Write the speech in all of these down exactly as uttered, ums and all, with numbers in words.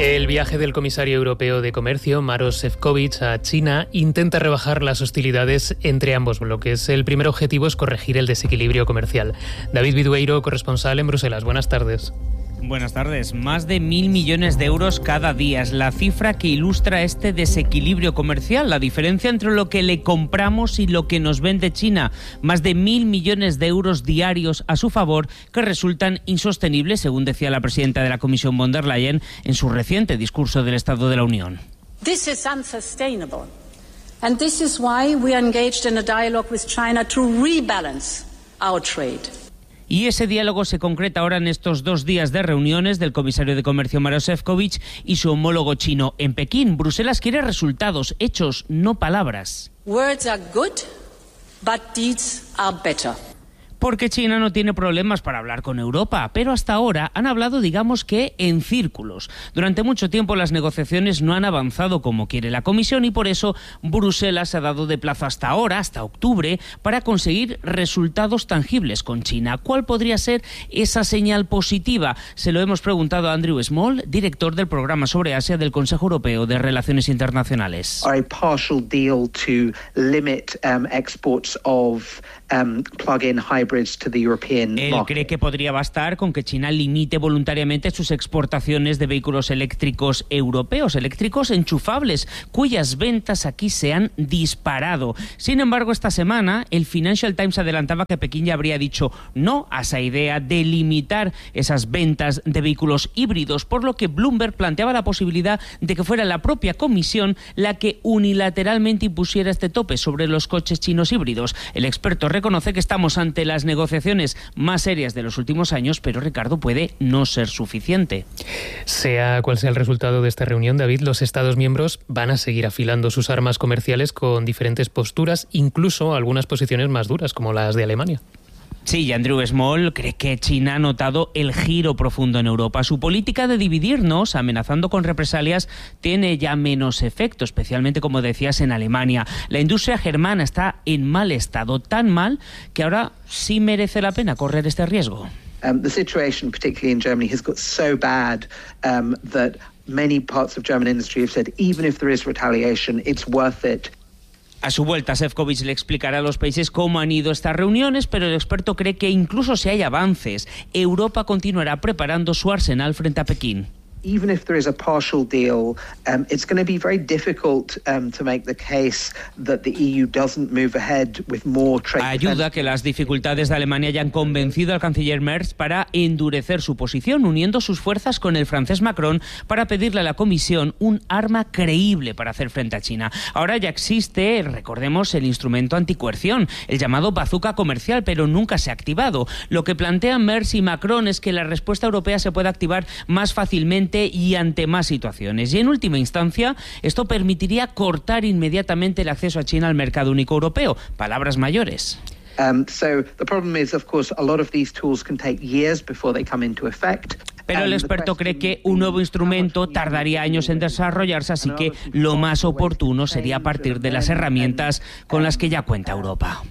El viaje del comisario europeo de Comercio, Maroš Šefčovič, a China intenta rebajar las hostilidades entre ambos bloques. El primer objetivo es corregir el desequilibrio comercial. David Vidueiro, corresponsal en Bruselas. Buenas tardes. Buenas tardes. Más de mil millones de euros cada día es la cifra que ilustra este desequilibrio comercial, la diferencia entre lo que le compramos y lo que nos vende China. Más de mil millones de euros diarios a su favor que resultan insostenibles, según decía la presidenta de la Comisión von der Leyen en su reciente discurso del Estado de la Unión. This is unsustainable, and this is why we are engaged in a dialogue with China to rebalance our trade. Y ese diálogo se concreta ahora en estos dos días de reuniones del comisario de Comercio Maroš Šefčovič y su homólogo chino en Pekín. Bruselas quiere resultados, hechos, no palabras. Words are good, but deeds are better. Porque China no tiene problemas para hablar con Europa, pero hasta ahora han hablado, digamos que, en círculos. Durante mucho tiempo las negociaciones no han avanzado como quiere la Comisión y por eso Bruselas se ha dado de plazo hasta ahora, hasta octubre, para conseguir resultados tangibles con China. ¿Cuál podría ser esa señal positiva? Se lo hemos preguntado a Andrew Small, director del programa sobre Asia del Consejo Europeo de Relaciones Internacionales. A partial deal to limit um, exports of um, plug-in hybrid. Él cree que podría bastar con que China limite voluntariamente sus exportaciones de vehículos eléctricos europeos, eléctricos enchufables, cuyas ventas aquí se han disparado. Sin embargo, esta semana el Financial Times adelantaba que Pekín ya habría dicho no a esa idea de limitar esas ventas de vehículos híbridos, por lo que Bloomberg planteaba la posibilidad de que fuera la propia Comisión la que unilateralmente impusiera este tope sobre los coches chinos híbridos. El experto reconoce que estamos ante las negociaciones más serias de los últimos años, pero Ricardo, puede no ser suficiente. Sea cual sea el resultado de esta reunión, David, los Estados miembros van a seguir afilando sus armas comerciales con diferentes posturas, incluso algunas posiciones más duras, como las de Alemania. Sí, y Andrew Small cree que China ha notado el giro profundo en Europa. Su política de dividirnos, amenazando con represalias, tiene ya menos efecto, especialmente, como decías, en Alemania. La industria germana está en mal estado, tan mal que ahora sí merece la pena correr este riesgo. Um, the situation, particularly in Germany, has got so bad um, that many parts of German industry have said, even if there is retaliation, it's worth it. A su vuelta, Šefčovič le explicará a los países cómo han ido estas reuniones, pero el experto cree que incluso si hay avances, Europa continuará preparando su arsenal frente a Pekín. Even if there is a partial deal, um, it's going to be very difficult um, to make the case that the E U doesn't move ahead with more trade. Ayuda que las dificultades de Alemania hayan convencido al canciller Merz para endurecer su posición, uniendo sus fuerzas con el francés Macron para pedirle a la Comisión un arma creíble para hacer frente a China. Ahora ya existe, recordemos, el instrumento anticoerción, el llamado bazooka comercial, pero nunca se ha activado. Lo que plantean Merz y Macron es que la respuesta europea se pueda activar más fácilmente y ante más situaciones. Y en última instancia, esto permitiría cortar inmediatamente el acceso a China al mercado único europeo. Palabras mayores. Um, so the problem is, of course, a lot of these tools can take years before they come into effect. Pero el experto cree que un nuevo instrumento tardaría años en desarrollarse, así que lo más oportuno sería a partir de las herramientas con las que ya cuenta Europa.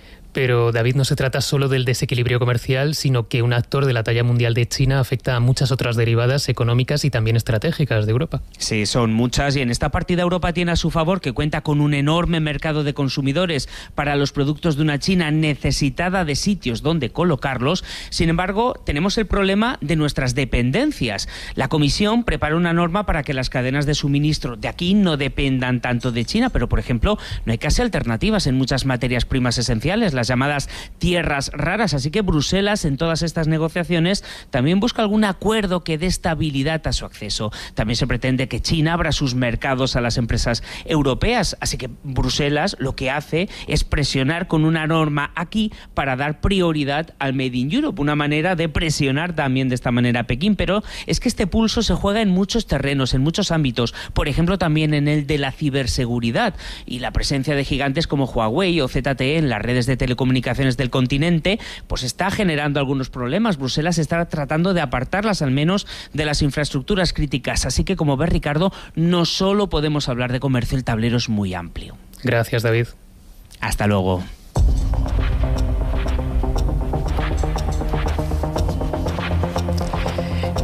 Pero, David, no se trata solo del desequilibrio comercial, sino que un actor de la talla mundial de China afecta a muchas otras derivadas económicas y también estratégicas de Europa. Sí, son muchas, y en esta partida Europa tiene a su favor que cuenta con un enorme mercado de consumidores para los productos de una China necesitada de sitios donde colocarlos. Sin embargo, tenemos el problema de nuestras dependencias. La Comisión prepara una norma para que las cadenas de suministro de aquí no dependan tanto de China, pero, por ejemplo, no hay casi alternativas en muchas materias primas esenciales, las llamadas tierras raras, así que Bruselas en todas estas negociaciones también busca algún acuerdo que dé estabilidad a su acceso. También se pretende que China abra sus mercados a las empresas europeas, así que Bruselas lo que hace es presionar con una norma aquí para dar prioridad al Made in Europe, una manera de presionar también de esta manera a Pekín, pero es que este pulso se juega en muchos terrenos, en muchos ámbitos, por ejemplo también en el de la ciberseguridad, y la presencia de gigantes como Huawei o Z T E en las redes de telecomunicaciones del continente pues está generando algunos problemas. Bruselas está tratando de apartarlas al menos de las infraestructuras críticas, así que, como ves, Ricardo, no solo podemos hablar de comercio, el tablero es muy amplio. Gracias, David. Hasta luego.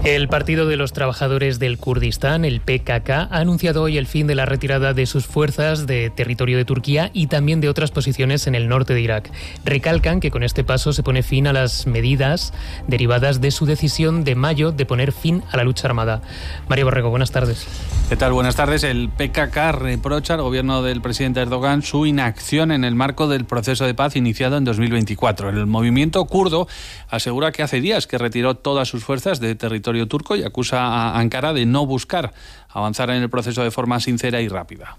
El Partido de los Trabajadores del Kurdistán, el P K K, ha anunciado hoy el fin de la retirada de sus fuerzas de territorio de Turquía y también de otras posiciones en el norte de Irak. Recalcan que con este paso se pone fin a las medidas derivadas de su decisión de mayo de poner fin a la lucha armada. Mario Borrego, buenas tardes. ¿Qué tal? Buenas tardes. El P K K reprocha al gobierno del presidente Erdogan su inacción en el marco del proceso de paz iniciado en dos mil veinticuatro. El movimiento kurdo asegura que hace días que retiró todas sus fuerzas de territorio turco y acusa a Ankara de no buscar avanzar en el proceso de forma sincera y rápida.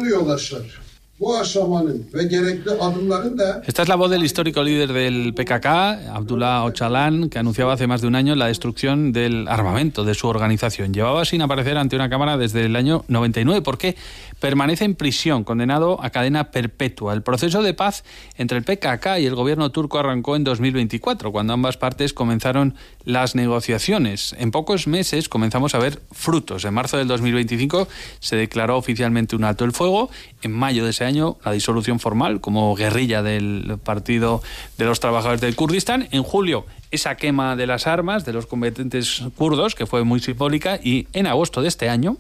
Esta es la voz del histórico líder del P K K, Abdullah Öcalan, que anunciaba hace más de un año la destrucción del armamento de su organización. Llevaba sin aparecer ante una cámara desde el año noventa y nueve porque permanece en prisión, condenado a cadena perpetua. El proceso de paz entre el P K K y el gobierno turco arrancó en dos mil veinticuatro, cuando ambas partes comenzaron las negociaciones. En pocos meses comenzamos a ver frutos. En marzo del dos mil veinticinco se declaró oficialmente un alto el fuego. En mayo de ese año la disolución formal como guerrilla del Partido de los Trabajadores del Kurdistán. En julio esa quema de las armas de los combatientes kurdos, que fue muy simbólica, y en agosto de este año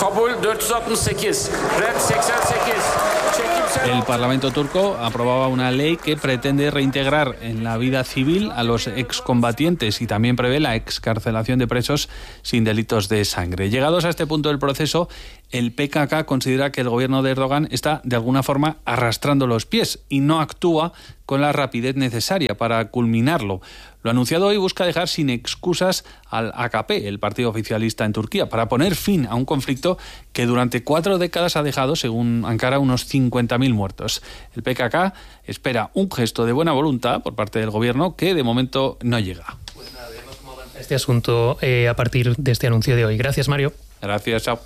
el Parlamento turco aprobaba una ley que pretende reintegrar en la vida civil a los excombatientes y también prevé la excarcelación de presos sin delitos de sangre. Llegados a este punto del proceso, el P K K considera que el gobierno de Erdogan está de alguna forma arrastrando los pies y no actúa con la rapidez necesaria para culminarlo. Lo anunciado hoy busca dejar sin excusas al A K P, el partido oficialista en Turquía, para poner fin a un conflicto que durante cuatro décadas ha dejado, según Ankara, unos cincuenta mil muertos. El P K K espera un gesto de buena voluntad por parte del gobierno que de momento no llega. Pues nada, veremos cómo avanza este asunto eh, a partir de este anuncio de hoy. Gracias, Mario. Gracias, chao.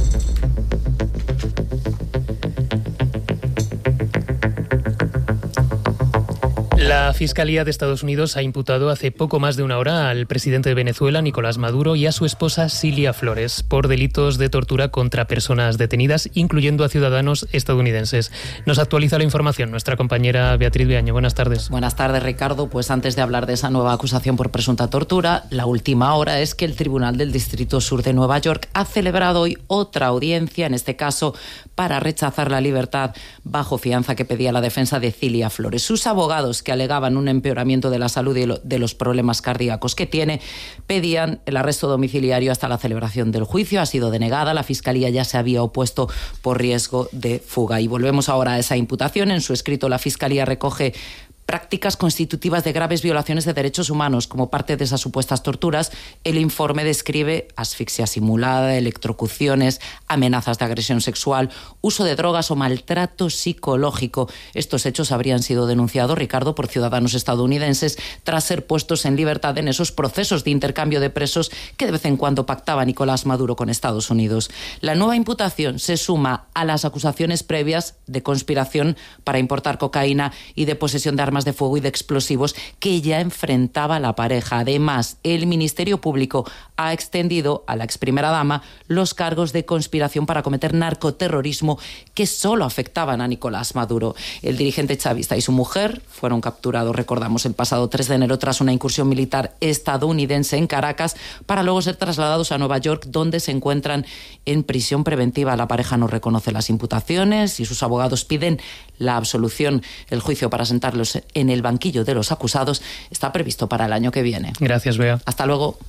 La Fiscalía de Estados Unidos ha imputado hace poco más de una hora al presidente de Venezuela, Nicolás Maduro, y a su esposa, Cilia Flores, por delitos de tortura contra personas detenidas, incluyendo a ciudadanos estadounidenses. Nos actualiza la información nuestra compañera Beatriz Beaño. Buenas tardes. Buenas tardes, Ricardo. Pues antes de hablar de esa nueva acusación por presunta tortura, la última hora es que el Tribunal del Distrito Sur de Nueva York ha celebrado hoy otra audiencia, en este caso para rechazar la libertad bajo fianza que pedía la defensa de Cilia Flores. Sus abogados, que alegaban un empeoramiento de la salud y de los problemas cardíacos que tiene, pedían el arresto domiciliario hasta la celebración del juicio. Ha sido denegada. La Fiscalía ya se había opuesto por riesgo de fuga. Y volvemos ahora a esa imputación. En su escrito, la Fiscalía recoge prácticas constitutivas de graves violaciones de derechos humanos como parte de esas supuestas torturas. El informe describe asfixia simulada, electrocuciones, amenazas de agresión sexual, uso de drogas o maltrato psicológico. Estos hechos habrían sido denunciados, Ricardo, por ciudadanos estadounidenses tras ser puestos en libertad en esos procesos de intercambio de presos que de vez en cuando pactaba Nicolás Maduro con Estados Unidos. La nueva imputación se suma a las acusaciones previas de conspiración para importar cocaína y de posesión de armas de fuego y de explosivos que ya enfrentaba la pareja. Además, el Ministerio Público ha extendido a la ex primera dama los cargos de conspiración para cometer narcoterrorismo que solo afectaban a Nicolás Maduro. El dirigente chavista y su mujer fueron capturados, recordamos, el pasado tres de enero tras una incursión militar estadounidense en Caracas, para luego ser trasladados a Nueva York, donde se encuentran en prisión preventiva. La pareja no reconoce las imputaciones y sus abogados piden la absolución. El juicio para sentarlos en el banquillo de los acusados está previsto para el año que viene. Gracias, Bea. Hasta luego.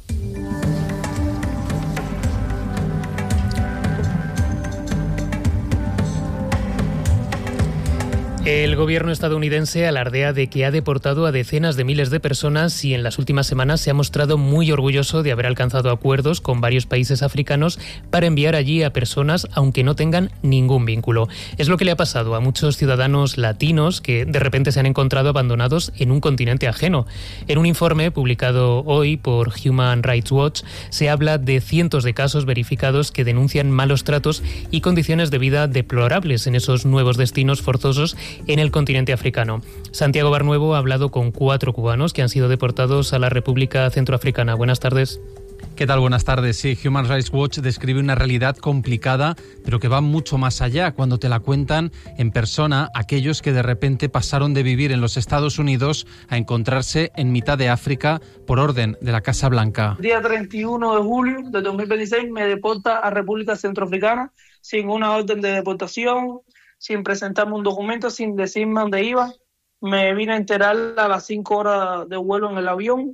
El gobierno estadounidense alardea de que ha deportado a decenas de miles de personas y en las últimas semanas se ha mostrado muy orgulloso de haber alcanzado acuerdos con varios países africanos para enviar allí a personas aunque no tengan ningún vínculo. Es lo que le ha pasado a muchos ciudadanos latinos que de repente se han encontrado abandonados en un continente ajeno. En un informe publicado hoy por Human Rights Watch se habla de cientos de casos verificados que denuncian malos tratos y condiciones de vida deplorables en esos nuevos destinos forzosos en el continente africano. Santiago Barnuevo ha hablado con cuatro cubanos que han sido deportados a la República Centroafricana. Buenas tardes. ¿Qué tal? Buenas tardes. Sí, Human Rights Watch describe una realidad complicada, pero que va mucho más allá cuando te la cuentan en persona aquellos que de repente pasaron de vivir en los Estados Unidos a encontrarse en mitad de África por orden de la Casa Blanca. Día treinta y uno de julio de dos mil veintiséis me deporta a República Centroafricana sin una orden de deportación, sin presentarme un documento, sin decirme dónde iba. Me vine a enterar a las cinco horas de vuelo en el avión.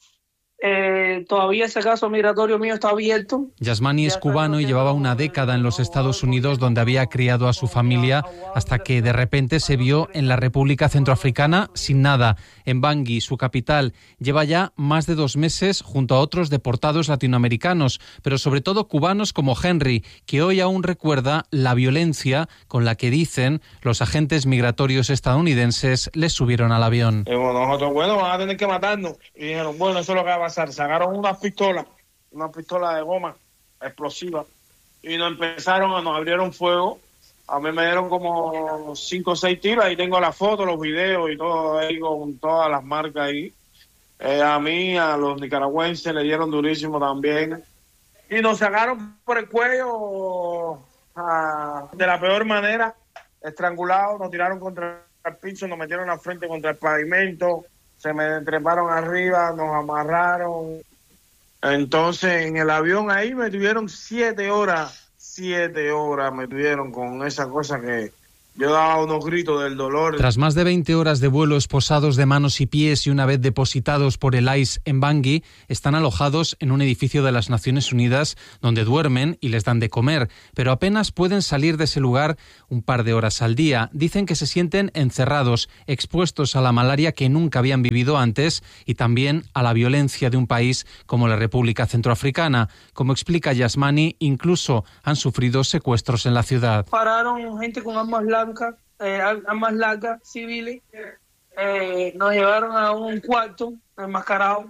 Eh, todavía ese caso migratorio mío está abierto. Yasmani es cubano y llevaba una década en los Estados Unidos, donde había criado a su familia, hasta que de repente se vio en la República Centroafricana sin nada. En Bangui, su capital, lleva ya más de dos meses junto a otros deportados latinoamericanos, pero sobre todo cubanos como Henry, que hoy aún recuerda la violencia con la que, dicen, los agentes migratorios estadounidenses les subieron al avión. Y bueno, nosotros, bueno, van a tener que matarnos. Y dijeron, bueno, eso es lo que va a pasar. Sacaron una pistola, una pistola de goma explosiva y nos empezaron, a, nos abrieron fuego. A mí me dieron como cinco o seis tiros, ahí tengo las fotos, los videos y todo ahí con todas las marcas ahí. Eh, a mí, a los nicaragüenses le dieron durísimo también. Y nos sacaron por el cuello a, de la peor manera, estrangulados, nos tiraron contra el piso, nos metieron la frente contra el pavimento. Se me treparon arriba, nos amarraron. Entonces, en el avión ahí me tuvieron siete horas, siete horas me tuvieron con esa cosa que yo daba unos gritos del dolor. Tras más de veinte horas de vuelo esposados de manos y pies y una vez depositados por el I C E en Bangui, están alojados en un edificio de las Naciones Unidas donde duermen y les dan de comer, pero apenas pueden salir de ese lugar un par de horas al día. Dicen que se sienten encerrados, expuestos a la malaria que nunca habían vivido antes y también a la violencia de un país como la República Centroafricana. Como explica Yasmani, incluso han sufrido secuestros en la ciudad. Pararon gente con armas largas. Eh, armas largas, civiles, eh, nos llevaron a un cuarto enmascarado.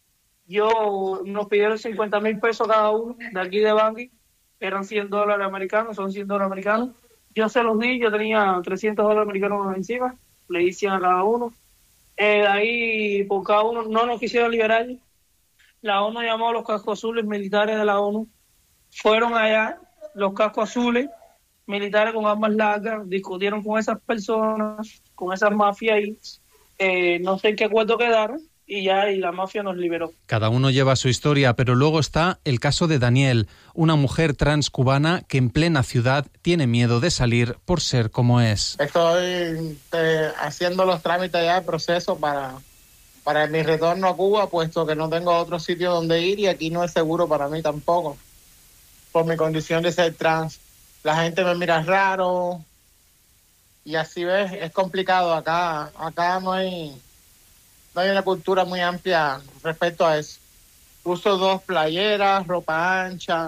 Yo, nos pidieron cincuenta mil pesos cada uno de aquí de Bangui, eran cien dólares americanos, son cien dólares americanos. Yo se los di, yo tenía trescientos dólares americanos encima, le di cien a cada uno. Eh, de ahí, por cada uno, no nos quisieron liberar. La ONU llamó a los cascos azules militares de la ONU, fueron allá, los cascos azules militares con armas largas, discutieron con esas personas, con esas mafias y eh, no sé en qué acuerdo quedaron y ya y la mafia nos liberó. Cada uno lleva su historia, pero luego está el caso de Daniel, una mujer trans cubana que en plena ciudad tiene miedo de salir por ser como es. Estoy eh, haciendo los trámites ya, el proceso para, para mi retorno a Cuba, puesto que no tengo otro sitio donde ir y aquí no es seguro para mí tampoco, por mi condición de ser trans. La gente me mira raro y así ves, es complicado. Acá acá no hay no hay una cultura muy amplia respecto a eso. Uso dos playeras, ropa ancha,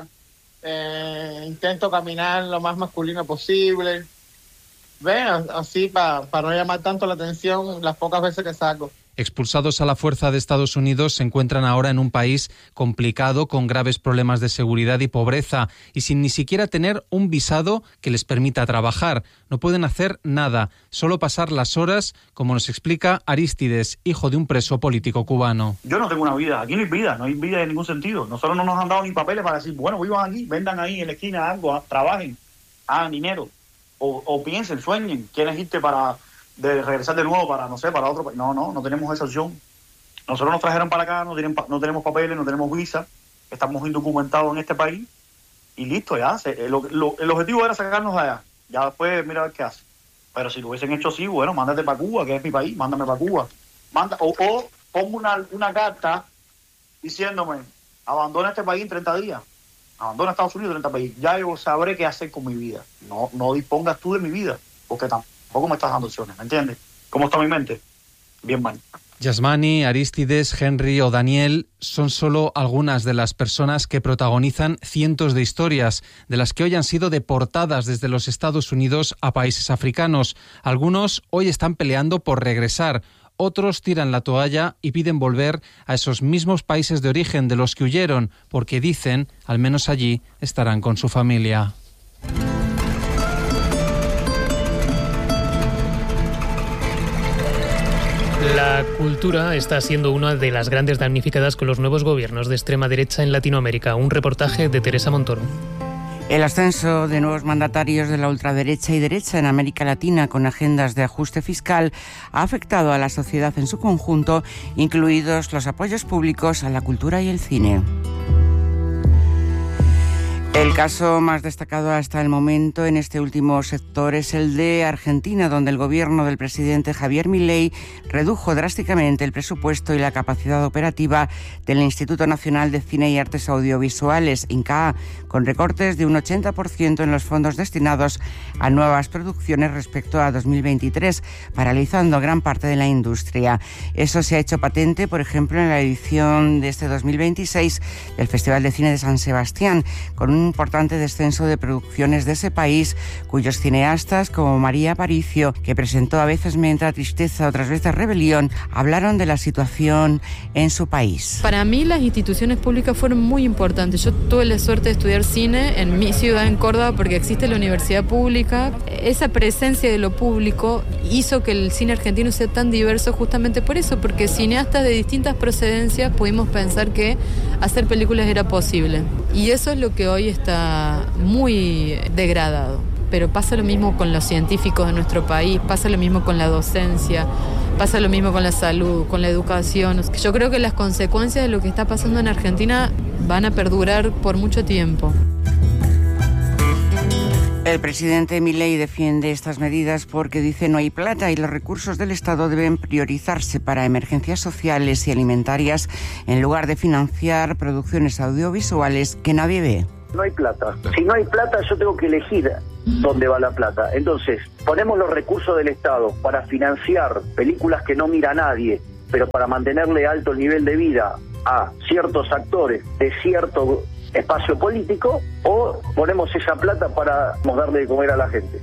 eh, intento caminar lo más masculino posible. Ve, así para pa no llamar tanto la atención las pocas veces que salgo. Expulsados a la fuerza de Estados Unidos, se encuentran ahora en un país complicado, con graves problemas de seguridad y pobreza, y sin ni siquiera tener un visado que les permita trabajar. No pueden hacer nada, solo pasar las horas, como nos explica Arístides, hijo de un preso político cubano. Yo no tengo una vida, aquí no hay vida, no hay vida en ningún sentido. Nosotros no nos han dado ni papeles para decir, bueno, vivan aquí, vendan ahí en la esquina algo, trabajen, hagan dinero, o, o piensen, sueñen, quieren irte para... de regresar de nuevo para, no sé, para otro país. No, no, no tenemos esa opción. Nosotros nos trajeron para acá, no, tienen, no tenemos papeles, no tenemos visa, estamos indocumentados en este país y listo, ya. Se, lo, lo, el objetivo era sacarnos de allá. Ya después, mira a ver qué hace. Pero si lo hubiesen hecho así, bueno, mándate para Cuba, que es mi país, mándame para Cuba. Manda, o, o pongo una, una carta diciéndome, abandona este país en treinta días. Abandona Estados Unidos en treinta días. Ya yo sabré qué hacer con mi vida. No, no dispongas tú de mi vida, porque tampoco. Tampoco me estás dando opciones, ¿me entiendes? ¿Cómo está mi mente? Bien mal. Yasmani, Arístides, Henry o Daniel son solo algunas de las personas que protagonizan cientos de historias, de las que hoy han sido deportadas desde los Estados Unidos a países africanos. Algunos hoy están peleando por regresar, otros tiran la toalla y piden volver a esos mismos países de origen de los que huyeron, porque dicen, al menos allí, estarán con su familia. La cultura está siendo una de las grandes damnificadas con los nuevos gobiernos de extrema derecha en Latinoamérica. Un reportaje de Teresa Montoro. El ascenso de nuevos mandatarios de la ultraderecha y derecha en América Latina con agendas de ajuste fiscal ha afectado a la sociedad en su conjunto, incluidos los apoyos públicos a la cultura y el cine. El caso más destacado hasta el momento en este último sector es el de Argentina, donde el gobierno del presidente Javier Milei redujo drásticamente el presupuesto y la capacidad operativa del Instituto Nacional de Cine y Artes Audiovisuales, INCAA, con recortes de un ochenta por ciento en los fondos destinados a nuevas producciones respecto a dos mil veintitrés, paralizando gran parte de la industria. Eso se ha hecho patente, por ejemplo, en la edición de este dos mil veintiséis del Festival de Cine de San Sebastián, con un importante descenso de producciones de ese país, cuyos cineastas, como María Aparicio, que presentó A veces me entra tristeza, otras veces rebelión, hablaron de la situación en su país. Para mí las instituciones públicas fueron muy importantes. Yo tuve la suerte de estudiar cine en mi ciudad, en Córdoba, porque existe la universidad pública. Esa presencia de lo público hizo que el cine argentino sea tan diverso justamente por eso, porque cineastas de distintas procedencias pudimos pensar que hacer películas era posible. Y eso es lo que hoy está muy degradado. Pero pasa lo mismo con los científicos de nuestro país, pasa lo mismo con la docencia, pasa lo mismo con la salud, con la educación. Yo creo que las consecuencias de lo que está pasando en Argentina van a perdurar por mucho tiempo. El presidente Milei defiende estas medidas porque dice no hay plata y los recursos del Estado deben priorizarse para emergencias sociales y alimentarias en lugar de financiar producciones audiovisuales que nadie ve. No hay plata. Si no hay plata, yo tengo que elegir dónde va la plata. Entonces, ponemos los recursos del Estado para financiar películas que no mira nadie, pero para mantenerle alto el nivel de vida a ciertos actores de cierto espacio político, o ponemos esa plata para darle de comer a la gente.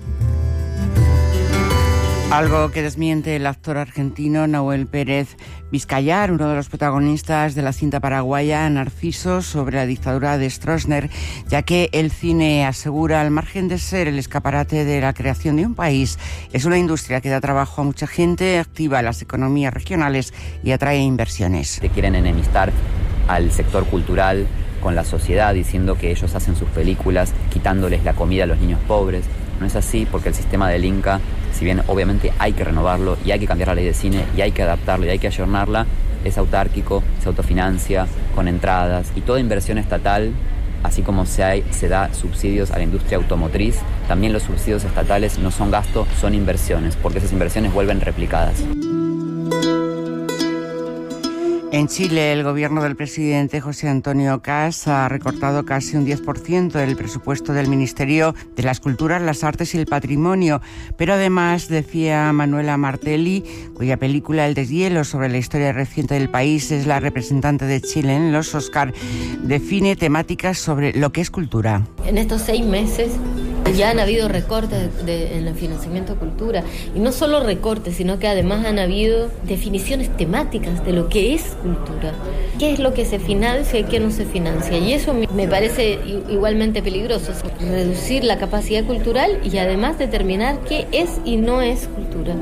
Algo que desmiente el actor argentino Nahuel Pérez Vizcayar, uno de los protagonistas de la cinta paraguaya Narciso sobre la dictadura de Stroessner, ya que el cine, asegura, al margen de ser el escaparate de la creación de un país, es una industria que da trabajo a mucha gente, activa las economías regionales y atrae inversiones. Te quieren enemistar al sector cultural con la sociedad, diciendo que ellos hacen sus películas quitándoles la comida a los niños pobres. No es así, porque el sistema del Inca, si bien obviamente hay que renovarlo y hay que cambiar la ley de cine y hay que adaptarlo y hay que ayornarla, es autárquico, se autofinancia con entradas, y toda inversión estatal, así como se, hay, se da subsidios a la industria automotriz, también los subsidios estatales no son gasto, son inversiones, porque esas inversiones vuelven replicadas. En Chile, el gobierno del presidente José Antonio Kast ha recortado casi un diez por ciento del presupuesto del Ministerio de las Culturas, las Artes y el Patrimonio. Pero además, decía Manuela Martelli, cuya película El deshielo sobre la historia reciente del país es la representante de Chile en los Oscar, define temáticas sobre lo que es cultura. En estos seis meses ya han habido recortes de, de, en el financiamiento de cultura. Y no solo recortes, sino que además han habido definiciones temáticas de lo que es cultura. ¿Qué es lo que se financia y qué no se financia? Y eso me parece igualmente peligroso. Reducir la capacidad cultural y además determinar qué es y no es cultura.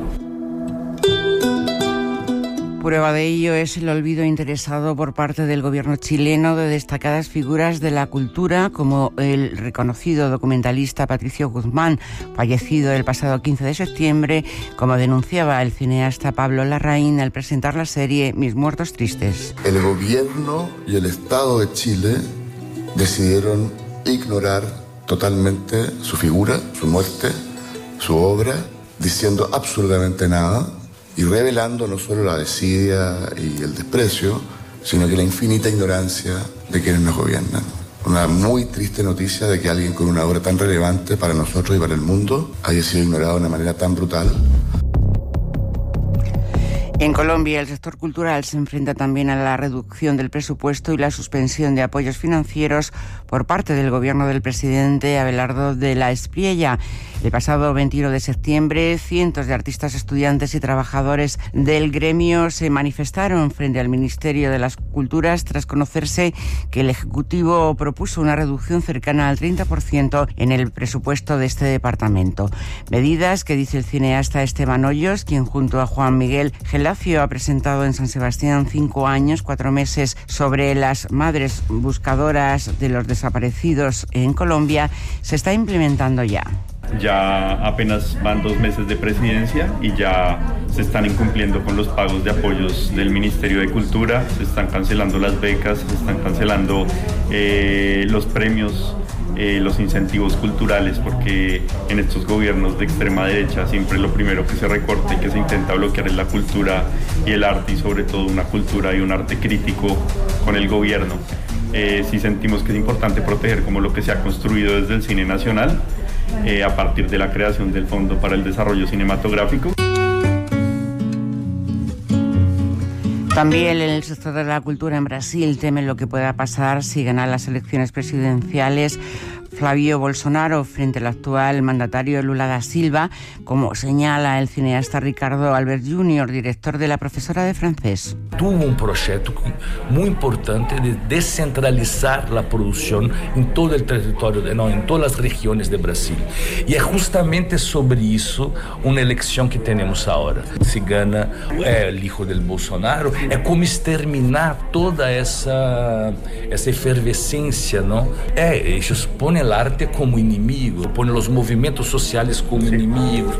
Prueba de ello es el olvido interesado por parte del gobierno chileno de destacadas figuras de la cultura, como el reconocido documentalista Patricio Guzmán, fallecido el pasado quince de septiembre, como denunciaba el cineasta Pablo Larraín al presentar la serie Mis muertos tristes. El gobierno y el Estado de Chile decidieron ignorar totalmente su figura, su muerte, su obra, diciendo absolutamente nada, y revelando no solo la desidia y el desprecio, sino que la infinita ignorancia de quienes nos gobiernan. Una muy triste noticia de que alguien con una obra tan relevante para nosotros y para el mundo haya sido ignorado de una manera tan brutal. En Colombia, el sector cultural se enfrenta también a la reducción del presupuesto y la suspensión de apoyos financieros por parte del gobierno del presidente Abelardo de la Espriella. El pasado veintiuno de septiembre, cientos de artistas, estudiantes y trabajadores del gremio se manifestaron frente al Ministerio de las Culturas tras conocerse que el Ejecutivo propuso una reducción cercana al treinta por ciento en el presupuesto de este departamento. Medidas que, dice el cineasta Esteban Hoyos, quien junto a Juan Miguel Gelafio ha presentado en San Sebastián cinco años, cuatro meses sobre las madres buscadoras de los desaparecidos en Colombia, se está implementando ya. Ya apenas van dos meses de presidencia y ya se están incumpliendo con los pagos de apoyos del Ministerio de Cultura, se están cancelando las becas, se están cancelando eh, los premios, eh, los incentivos culturales, porque en estos gobiernos de extrema derecha siempre lo primero que se recorta y que se intenta bloquear es la cultura y el arte, y sobre todo una cultura y un arte crítico con el gobierno. Eh, sí sentimos que es importante proteger como lo que se ha construido desde el cine nacional, Eh, a partir de la creación del Fondo para el Desarrollo Cinematográfico. También en el sector de la cultura en Brasil temen lo que pueda pasar si ganan las elecciones presidenciales Flavio Bolsonaro frente al actual mandatario Lula da Silva, como señala el cineasta Ricardo Albert júnior, director de La Profesora de Francés. Tuvo un proyecto muy importante de descentralizar la producción en todo el territorio, de, no, en todas las regiones de Brasil. Y es justamente sobre eso una elección que tenemos ahora. Si gana eh, el hijo del Bolsonaro, es como exterminar toda esa, esa efervescencia, ¿no? Eh, ellos ponen el arte como inimigo, ponen los movimientos sociales como enemigos.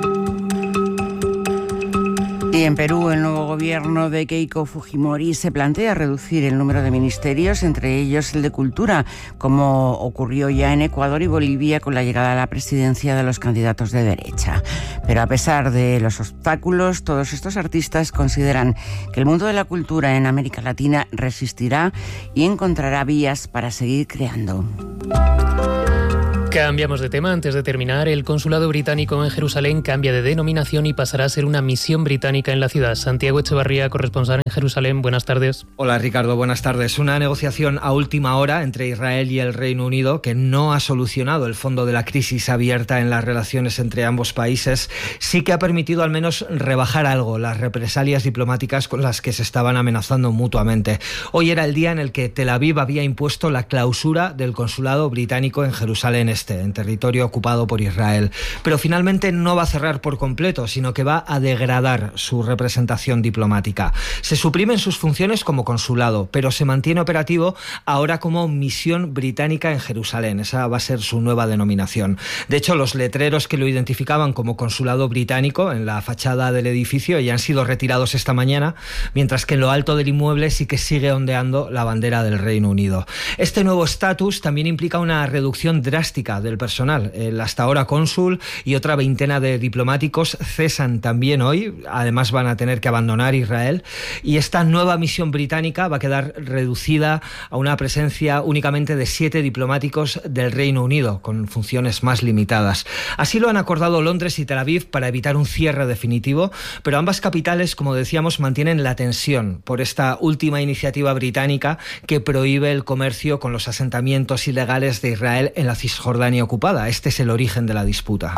Y en Perú, el nuevo gobierno de Keiko Fujimori se plantea reducir el número de ministerios, entre ellos el de Cultura, como ocurrió ya en Ecuador y Bolivia con la llegada a la presidencia de los candidatos de derecha. Pero a pesar de los obstáculos, todos estos artistas consideran que el mundo de la cultura en América Latina resistirá y encontrará vías para seguir creando. Cambiamos de tema. Antes de terminar, el consulado británico en Jerusalén cambia de denominación y pasará a ser una misión británica en la ciudad. Santiago Echevarría, corresponsal en Jerusalén, buenas tardes. Hola Ricardo, buenas tardes. Una negociación a última hora entre Israel y el Reino Unido que no ha solucionado el fondo de la crisis abierta en las relaciones entre ambos países, sí que ha permitido al menos rebajar algo las represalias diplomáticas con las que se estaban amenazando mutuamente. Hoy era el día en el que Tel Aviv había impuesto la clausura del consulado británico en Jerusalén Este, en territorio ocupado por Israel. Pero finalmente no va a cerrar por completo, sino que va a degradar su representación diplomática. Se suprimen sus funciones como consulado, pero se mantiene operativo ahora como misión británica en Jerusalén. Esa va a ser su nueva denominación. De hecho, los letreros que lo identificaban como consulado británico en la fachada del edificio ya han sido retirados esta mañana, mientras que en lo alto del inmueble sí que sigue ondeando la bandera del Reino Unido. Este nuevo estatus también implica una reducción drástica del personal. El hasta ahora cónsul y otra veintena de diplomáticos cesan también hoy. Además van a tener que abandonar Israel. Y esta nueva misión británica va a quedar reducida a una presencia únicamente de siete diplomáticos del Reino Unido, con funciones más limitadas. Así lo han acordado Londres y Tel Aviv para evitar un cierre definitivo, pero ambas capitales, como decíamos, mantienen la tensión por esta última iniciativa británica que prohíbe el comercio con los asentamientos ilegales de Israel en la Cisjordania ocupada. Este es el origen de la disputa.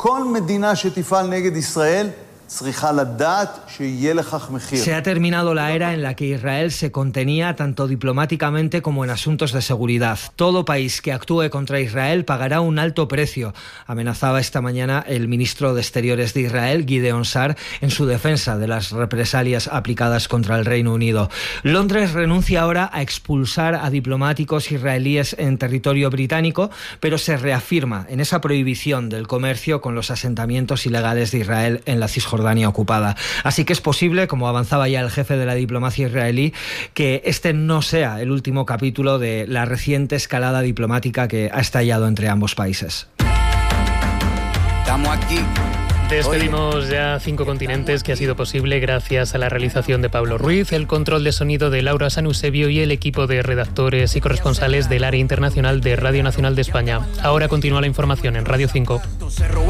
Se ha terminado la era en la que Israel se contenía tanto diplomáticamente como en asuntos de seguridad. Todo país que actúe contra Israel pagará un alto precio, amenazaba esta mañana el ministro de Exteriores de Israel, Gideon Sa'ar, en su defensa de las represalias aplicadas contra el Reino Unido. Londres renuncia ahora a expulsar a diplomáticos israelíes en territorio británico, pero se reafirma en esa prohibición del comercio con los asentamientos ilegales de Israel en la Cisjordania ocupada. Así que es posible, como avanzaba ya el jefe de la diplomacia israelí, que este no sea el último capítulo de la reciente escalada diplomática que ha estallado entre ambos países. Estamos aquí. Despedimos ya cinco continentes, que ha sido posible gracias a la realización de Pablo Ruiz, el control de sonido de Laura San Eusebio y el equipo de redactores y corresponsales del área internacional de Radio Nacional de España. Ahora continúa la información en Radio cinco.